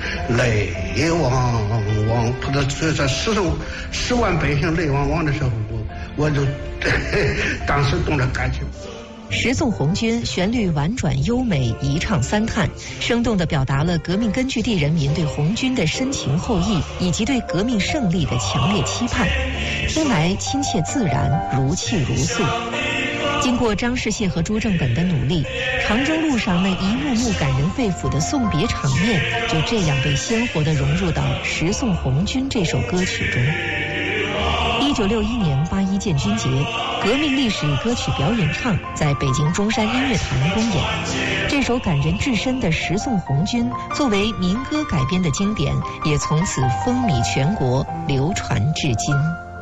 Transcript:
泪汪汪，他的这10万百姓泪汪汪的时候，我就当时动了感情。 十送红军旋律婉转优美，一唱三叹，生动地表达了革命根据地人民对红军的深情厚谊，以及对革命胜利的强烈期盼，听来亲切自然，如泣如诉。经过张世燮和朱正本的努力，长征路上那一幕幕感人肺腑的送别场面，就这样被鲜活地融入到《十送红军》这首歌曲中。1961年81建军节，革命历史歌曲表演唱在北京中山音乐堂公演。这首感人至深的《十送红军》作为民歌改编的经典，也从此风靡全国，流传至今。